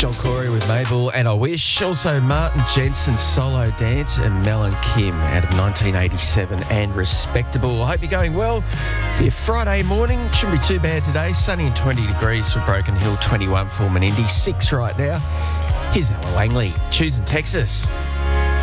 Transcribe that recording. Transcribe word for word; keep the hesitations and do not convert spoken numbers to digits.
Joel Corey with Mabel and I Wish. Also Martin Jensen, Solo Dance, and Mel and Kim out of nineteen eighty-seven and Respectable. I hope you're going well for your Friday morning. Shouldn't be too bad today. Sunny and twenty degrees for Broken Hill, twenty-one for Menindee, six right now. Here's Ella Langley, choosing Texas.